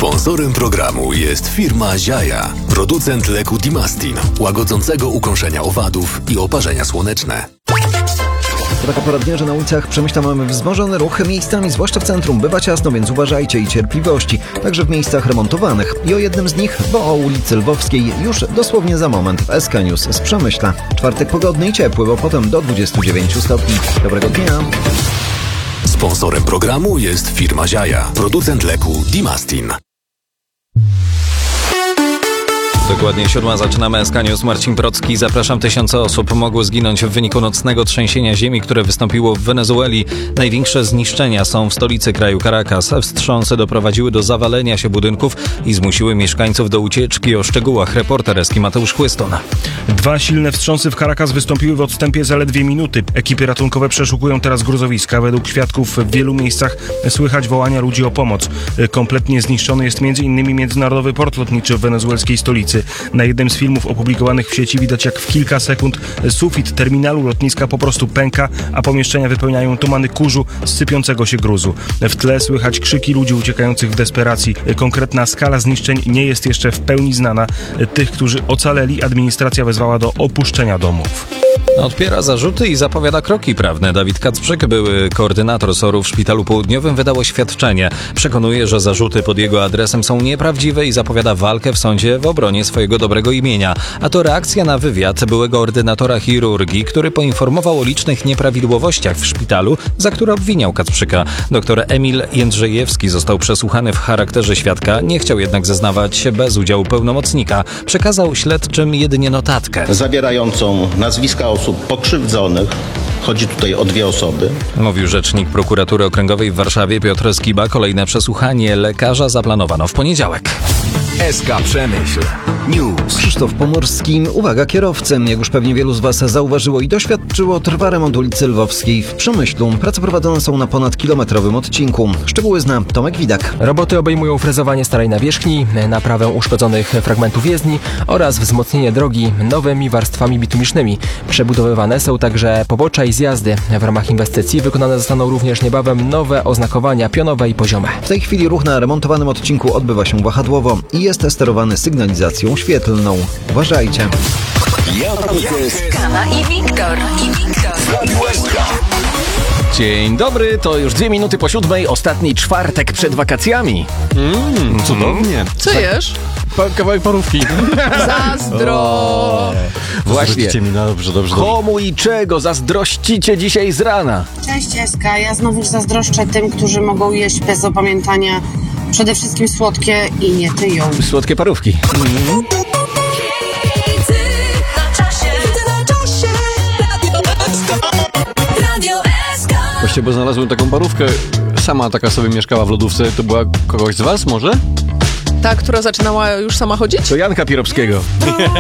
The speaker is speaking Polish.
Sponsorem programu jest firma Ziaja, producent leku Dimastin, łagodzącego ukąszenia owadów i oparzenia słoneczne. To taka pora dnia, że na ulicach Przemyśla mamy wzmożony ruch. Miejscami, zwłaszcza w centrum, bywa ciasno, więc uważajcie i cierpliwości. Także w miejscach remontowanych. I o jednym z nich, bo o ulicy Lwowskiej, już dosłownie za moment w SK News z Przemyśla. Czwartek pogodny i ciepły, bo potem do 29 stopni. Dobrego dnia. Sponsorem programu jest firma Ziaja, producent leku Dimastin. Dokładnie 7 zaczynamy SK News. Marcin Procki. Zapraszam. Tysiące osób mogło zginąć w wyniku nocnego trzęsienia ziemi, które wystąpiło w Wenezueli. Największe zniszczenia są w stolicy kraju Caracas. Wstrząsy doprowadziły do zawalenia się budynków i zmusiły mieszkańców do ucieczki. O szczegółach reporter Eski Mateusz Chłyston. 2 silne wstrząsy w Caracas wystąpiły w odstępie zaledwie minuty. Ekipy ratunkowe przeszukują teraz gruzowiska. Według świadków w wielu miejscach słychać wołania ludzi o pomoc. Kompletnie zniszczony jest m.in. międzynarodowy port lotniczy w wenezuelskiej stolicy. Na jednym z filmów opublikowanych w sieci widać, jak w kilka sekund sufit terminalu lotniska po prostu pęka, a pomieszczenia wypełniają tumany kurzu z sypiącego się gruzu. W tle słychać krzyki ludzi uciekających w desperacji. Konkretna skala zniszczeń nie jest jeszcze w pełni znana. Tych, którzy ocaleli, administracja wezwała do opuszczenia domów. Odpiera zarzuty i zapowiada kroki prawne. Dawid Kacprzyk, były koordynator SOR-u w Szpitalu Południowym, wydał oświadczenie. Przekonuje, że zarzuty pod jego adresem są nieprawdziwe i zapowiada walkę w sądzie w obronie swojego dobrego imienia. A to reakcja na wywiad byłego ordynatora chirurgii, który poinformował o licznych nieprawidłowościach w szpitalu, za które obwiniał Kacprzyka. Doktor Emil Jędrzejewski został przesłuchany w charakterze świadka, nie chciał jednak zeznawać się bez udziału pełnomocnika. Przekazał śledczym jedynie notatkę zawierającą nazwiska osób pokrzywdzonych. Chodzi tutaj o 2 osoby. Mówił rzecznik Prokuratury Okręgowej w Warszawie Piotr Skiba. Kolejne przesłuchanie lekarza zaplanowano w poniedziałek. SK Przemyśl News. Krzysztof Pomorski. Uwaga kierowcy. Jak już pewnie wielu z Was zauważyło i doświadczyło, trwa remont ulicy Lwowskiej w Przemyślu. Prace prowadzone są na ponad kilometrowym odcinku. Szczegóły zna Tomek Widak. Roboty obejmują frezowanie starej nawierzchni, naprawę uszkodzonych fragmentów jezdni oraz wzmocnienie drogi nowymi warstwami bitumicznymi. Przebudowywane są także pobocza i zjazdy. W ramach inwestycji wykonane zostaną również niebawem nowe oznakowania pionowe i poziome. W tej chwili ruch na remontowanym odcinku odbywa się wahadłowo i jest sterowany sygnalizacją świetlną. Uważajcie. Skala i Wiktor. Dzień dobry, to już 2 minuty po 7, ostatni czwartek przed wakacjami. Cudownie. Co jesz? Kawałek parówki. Zazdro! Właśnie. Mi, no dobrze. Komu i czego zazdrościcie dzisiaj z rana? Cześć Eska, ja znowu zazdroszczę tym, którzy mogą jeść bez opamiętania przede wszystkim słodkie i nie tyją. Słodkie parówki. Właściwie, bo znalazłem taką parówkę. Sama taka sobie mieszkała w lodówce. To była kogoś z Was może? Ta, która zaczynała już sama chodzić? To Janka Pirowskiego.